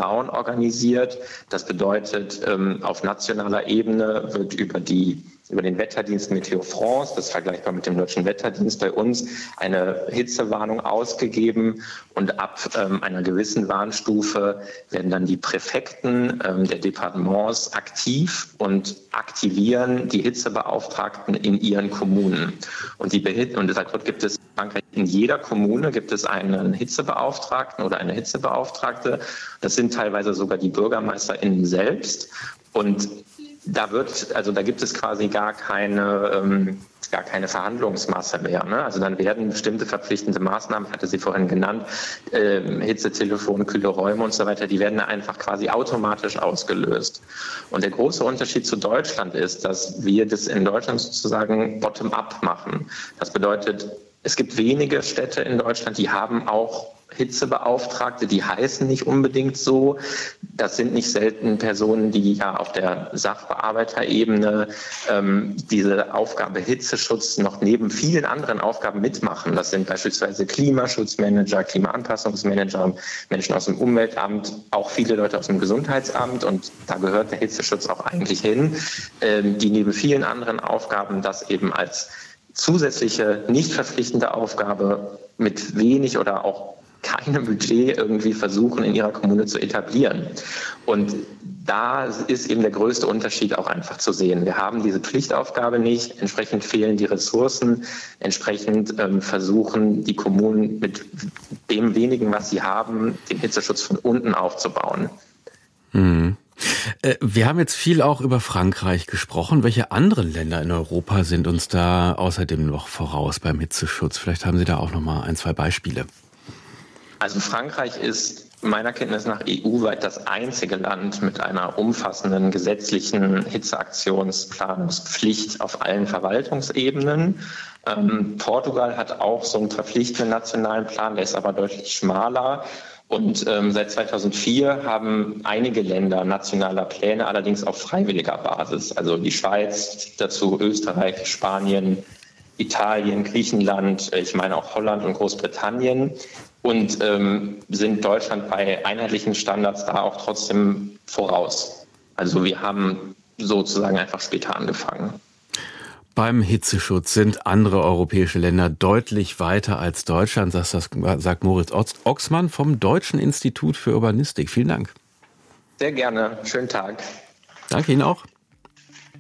Bauen organisiert. Das bedeutet, auf nationaler Ebene wird über den Wetterdienst Meteo France, das ist vergleichbar mit dem deutschen Wetterdienst bei uns, eine Hitzewarnung ausgegeben und ab einer gewissen Warnstufe werden dann die Präfekten der Departements aktiv und aktivieren die Hitzebeauftragten in ihren Kommunen. Und dort gibt es in jeder Kommune gibt es einen Hitzebeauftragten oder eine Hitzebeauftragte. Das sind teilweise sogar die BürgermeisterInnen selbst. Und da gibt es quasi gar keine Verhandlungsmasse mehr. Ne? Also dann werden bestimmte verpflichtende Maßnahmen, ich hatte sie vorhin genannt, Hitzetelefon, kühle Räume und so weiter, die werden einfach quasi automatisch ausgelöst. Und der große Unterschied zu Deutschland ist, dass wir das in Deutschland sozusagen bottom-up machen. Das bedeutet, es gibt wenige Städte in Deutschland, die haben auch Hitzebeauftragte, die heißen nicht unbedingt so. Das sind nicht selten Personen, die ja auf der Sachbearbeiterebene diese Aufgabe Hitzeschutz noch neben vielen anderen Aufgaben mitmachen. Das sind beispielsweise Klimaschutzmanager, Klimaanpassungsmanager, Menschen aus dem Umweltamt, auch viele Leute aus dem Gesundheitsamt, und da gehört der Hitzeschutz auch eigentlich hin, die neben vielen anderen Aufgaben das eben als zusätzliche, nicht verpflichtende Aufgabe mit wenig oder auch keinem Budget irgendwie versuchen, in ihrer Kommune zu etablieren. Und da ist eben der größte Unterschied auch einfach zu sehen. Wir haben diese Pflichtaufgabe nicht, entsprechend fehlen die Ressourcen, entsprechend versuchen die Kommunen mit dem wenigen, was sie haben, den Hitzeschutz von unten aufzubauen. Wir haben jetzt viel auch über Frankreich gesprochen. Welche anderen Länder in Europa sind uns da außerdem noch voraus beim Hitzeschutz? Vielleicht haben Sie da auch noch mal 1, 2 Beispiele. Also Frankreich ist meiner Kenntnis nach EU-weit das einzige Land mit einer umfassenden gesetzlichen Hitzeaktionsplanungspflicht auf allen Verwaltungsebenen. Portugal hat auch so einen verpflichtenden nationalen Plan, der ist aber deutlich schmaler. Und seit 2004 haben einige Länder nationale Pläne, allerdings auf freiwilliger Basis. Also die Schweiz, dazu Österreich, Spanien, Italien, Griechenland, ich meine auch Holland und Großbritannien. Und sind Deutschland bei einheitlichen Standards da auch trotzdem voraus. Also wir haben sozusagen einfach später angefangen. Beim Hitzeschutz sind andere europäische Länder deutlich weiter als Deutschland, sagt Moritz Oxmann vom Deutschen Institut für Urbanistik. Vielen Dank. Sehr gerne. Schönen Tag. Danke Ihnen auch.